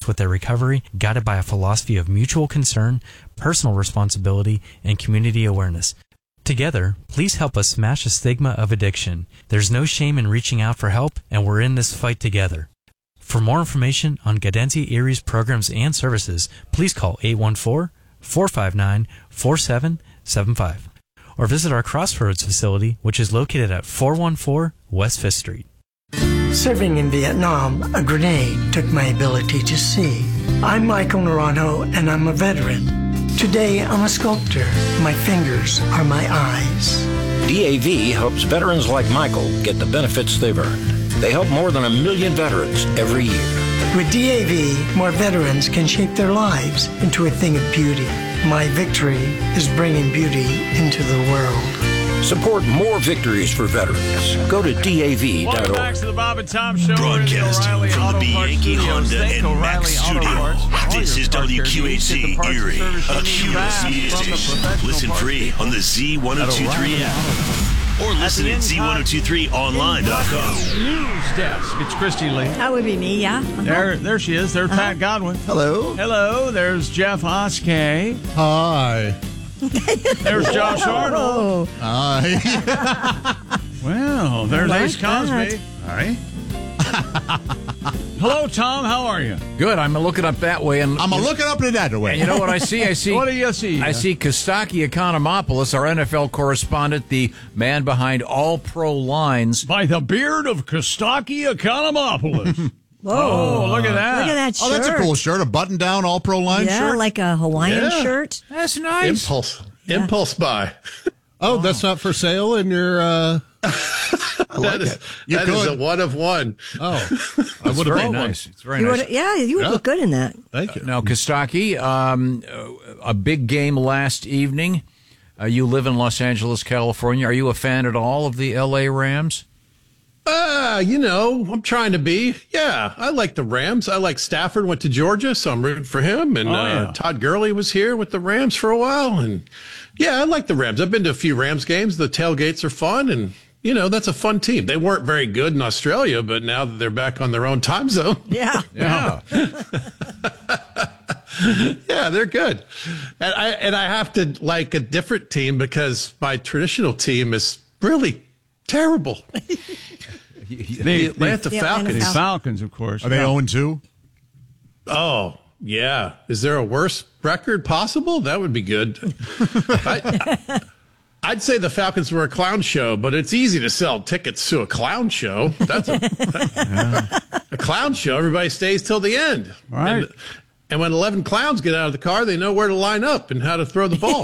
with their recovery, guided by a philosophy of mutual concern, personal responsibility, and community awareness. Together, please help us smash the stigma of addiction. There's no shame in reaching out for help, and we're in this fight together. For more information on Gaudenzia Erie's programs and services, please call 814-459-4775 or visit our Crossroads facility, which is located at 414 West 5th Street. Serving in Vietnam, a grenade took my ability to see. I'm Michael Naranjo, and I'm a veteran. Today, I'm a sculptor. My fingers are my eyes. DAV helps veterans like Michael get the benefits they've earned. They help more than 1 million veterans every year. With DAV, more veterans can shape their lives into a thing of beauty. My victory is bringing beauty into the world. Support more victories for veterans. Go to DAV.org. Welcome back to the Bob and Tom Show. Broadcasting from the Bianchi Honda and Mack Studio. This is WQHC Erie, a Cumulus Media Station. Listen free on the Z1023 app. Or listen at Z1023online.com. News desk. It's Christy Lee. That would be me, yeah. There she is. There's Pat Godwin. Hello. Hello. There's Jeff Oskay. Hi. There's Josh Arnold. Hi. Well, there's Ace Cosby. Hi. Hello, Tom. How are you? Good. I'm looking up that way, and I'm looking up in that way. And you know what I see? I see. What do you see? I see Kostaki Economopoulos, our NFL correspondent, the man behind All Pro Lines. By the beard of Kostaki Economopoulos. Whoa. Oh, look at that. Look at that shirt. Oh, that's a cool shirt. A button-down All-Pro Line shirt? Yeah, like a Hawaiian shirt. That's nice. Impulse buy. Oh, that's not for sale in your... That is a one of one. Oh, I would have very bought nice. one. It's very nice. Yeah, you would look good in that. Thank you. Now, Kostaki, a big game last evening. You live in Los Angeles, California. Are you a fan at all of the L.A. Rams? I'm trying to be. Yeah, I like the Rams. I like Stafford went to Georgia, so I'm rooting for him. And Todd Gurley was here with the Rams for a while. And, yeah, I like the Rams. I've been to a few Rams games. The tailgates are fun, and, that's a fun team. They weren't very good in Australia, but now that they're back on their own time zone. Yeah. Yeah. Yeah, they're good. And I have to like a different team because my traditional team is really terrible. The Atlanta Falcons. The Falcons, of course. Are they 0-2? Oh, yeah. Is there a worse record possible? That would be good. I'd say the Falcons were a clown show, but it's easy to sell tickets to a clown show. That's a clown show. Everybody stays till the end. Right. And when 11 clowns get out of the car, they know where to line up and how to throw the ball.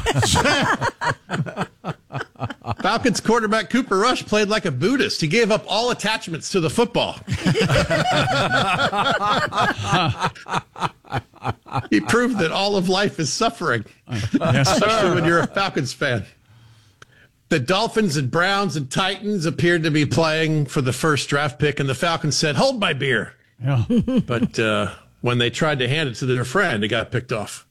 Falcons quarterback Cooper Rush played like a Buddhist. He gave up all attachments to the football. He proved that all of life is suffering, especially when you're a Falcons fan. The Dolphins and Browns and Titans appeared to be playing for the first draft pick, and the Falcons said, "Hold my beer." Yeah. But when they tried to hand it to their friend, it got picked off.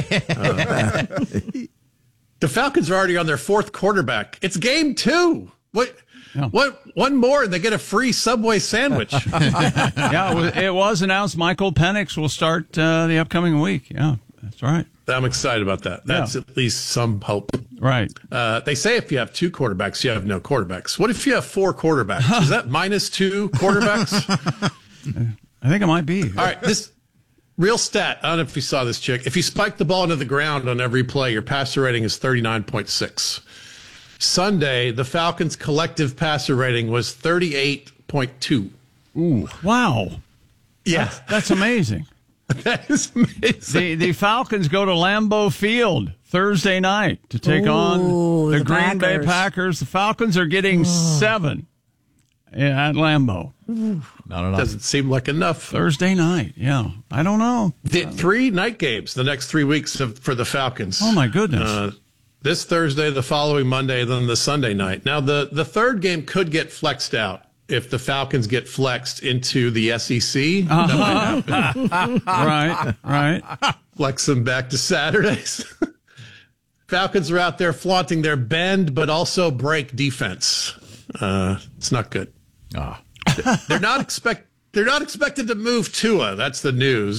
The Falcons are already on their fourth quarterback. It's game 2. What? One more, and they get a free Subway sandwich. Yeah, it was announced Michael Penix will start the upcoming week. Yeah, that's right. I'm excited about that. That's at least some hope. Right. They say if you have 2 quarterbacks, you have no quarterbacks. What if you have 4 quarterbacks? Is that -2 quarterbacks? I think it might be. All right, this real stat. I don't know if you saw this, Chick. If you spike the ball into the ground on every play, your passer rating is 39.6. Sunday, the Falcons' collective passer rating was 38.2. Ooh. Wow. Yeah. That's amazing. That is amazing. The Falcons go to Lambeau Field Thursday night to take on the Green Bay Packers. The Falcons are getting 7 at Lambeau. Not enough. Doesn't seem like enough. Thursday night, yeah. I don't know. 3 night games the next 3 weeks for the Falcons. Oh, my goodness. This Thursday, the following Monday, then the Sunday night. Now, the third game could get flexed out if the Falcons get flexed into the SEC. That might happen. Right. Flex them back to Saturdays. Falcons are out there flaunting their bend, but also break defense. It's not good. They're not expected to move Tua. That's the news.